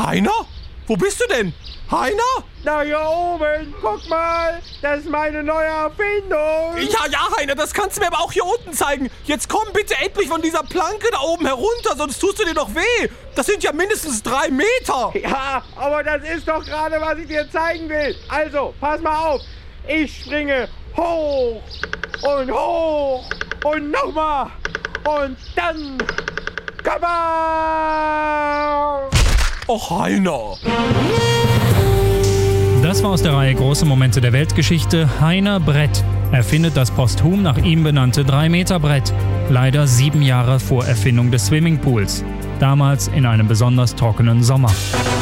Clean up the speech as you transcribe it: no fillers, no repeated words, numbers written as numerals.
Heiner? Wo bist du denn? Heiner? Na, hier oben, guck mal, das ist meine neue Erfindung. Ja, Heiner, das kannst du mir aber auch hier unten zeigen. Jetzt komm bitte endlich von dieser Planke da oben herunter, sonst tust du dir doch weh. Das sind ja mindestens 3 Meter. Ja, aber das ist doch gerade, was ich dir zeigen will. Also, pass mal auf. Ich springe hoch und nochmal und dann... Kabam! Och, Heiner. Das war aus der Reihe Große Momente der Weltgeschichte Heiner Brett. Erfindet das posthum nach ihm benannte 3-Meter-Brett. Leider 7 Jahre vor Erfindung des Swimmingpools. Damals in einem besonders trockenen Sommer.